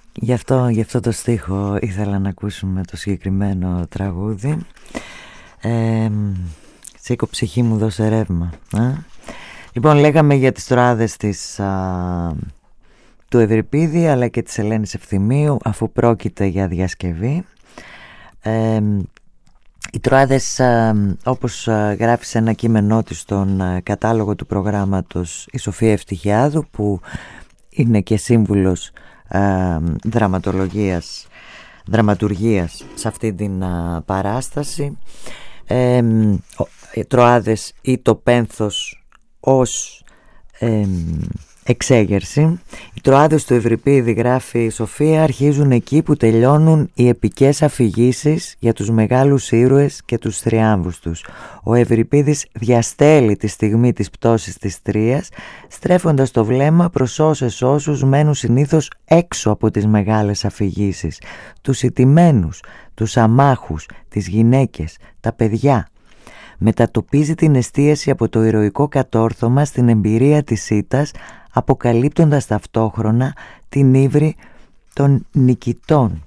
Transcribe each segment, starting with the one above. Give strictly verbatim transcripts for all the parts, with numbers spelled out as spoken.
Γι' αυτό, γι' αυτό το στίχο ήθελα να ακούσουμε το συγκεκριμένο τραγούδι. ε, Σήκω ψυχή μου, δώσε ρεύμα. Α? Λοιπόν, λέγαμε για τις τροάδες της, α, του Ευρυπίδη αλλά και της Ελένης Ευθυμίου, αφού πρόκειται για διασκευή. ε, Οι τροάδες, όπως γράφει σε ένα κείμενό της στον κατάλογο του προγράμματος η Σοφία Ευτυχιάδου, που είναι και σύμβουλος α, δραματολογίας, δραματουργίας σε αυτή την α, παράσταση, ε, οι τροάδες ή το πένθος ως ε, εξέγερση. Οι τροάδες του Ευρυπίδη, γράφει η Σοφία, αρχίζουν εκεί που τελειώνουν οι επικές αφηγήσεις για τους μεγάλους ήρωες και τους θριάμβους τους. Ο Ευρυπίδης διαστέλει τη στιγμή της πτώσης της Τρίας, στρέφοντας το βλέμμα προς όσες όσους μένουν συνήθως έξω από τις μεγάλες αφηγήσεις, τους ηττημένους, τους αμάχους, τις γυναίκες, τα παιδιά. Μετατοπίζει την εστίαση από το ηρωικό κατόρθωμα στην εμπειρία της ήττας, αποκαλύπτοντας ταυτόχρονα την ύβρι των νικητών.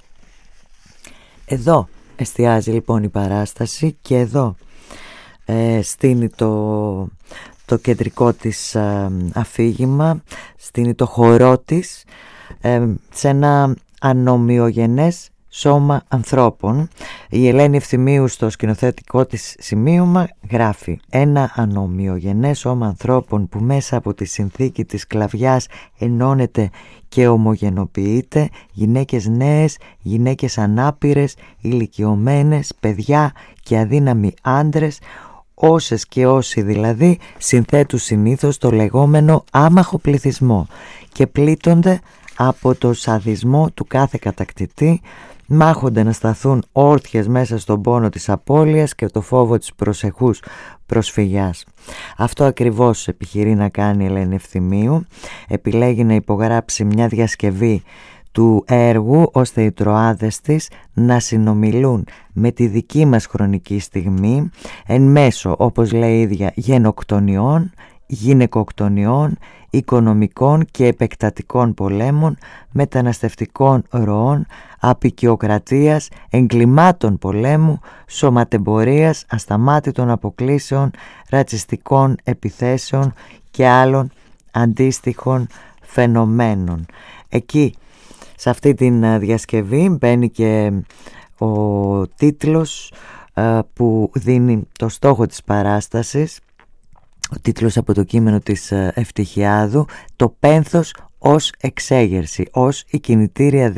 Εδώ εστιάζει λοιπόν η παράσταση και εδώ ε, στείνει το, το κεντρικό της ε, αφήγημα, στείνει το χορό της ε, σε ένα ανομοιογενές σώμα ανθρώπων. Η Ελένη Ευθυμίου στο σκηνοθετικό της σημείωμα γράφει: ένα ανομοιογενές σώμα ανθρώπων που μέσα από τη συνθήκη της σκλαβιάς ενώνεται και ομογενοποιείται, γυναίκες νέες, γυναίκες ανάπηρες, ηλικιωμένες, παιδιά και αδύναμοι άντρες, όσες και όσοι δηλαδή συνθέτουν συνήθως το λεγόμενο άμαχο πληθυσμό και πλήττονται από το σαδισμό του κάθε κατακτητή, μάχονται να σταθούν όρθιες μέσα στον πόνο της απώλειας και το φόβο της προσεχούς προσφυγιάς. Αυτό ακριβώς επιχειρεί να κάνει η Ελένη Ευθυμίου. Επιλέγει να υπογράψει μια διασκευή του έργου ώστε οι τροάδες της να συνομιλούν με τη δική μας χρονική στιγμή εν μέσω, όπως λέει η ίδια, γενοκτονιών, γυναικοκτονιών, οικονομικών και επεκτατικών πολέμων, μεταναστευτικών ροών, αποικιοκρατίας, εγκλημάτων πολέμου, σωματεμπορίας, ασταμάτητων αποκλήσεων, ρατσιστικών επιθέσεων και άλλων αντίστοιχων φαινομένων. Εκεί, σε αυτή την διασκευή, μπαίνει και ο τίτλος που δίνει το στόχο της παράστασης, ο τίτλος από το κείμενο της Ευτυχιάδου, το πένθος ως εξέγερση, ως η κινητήρια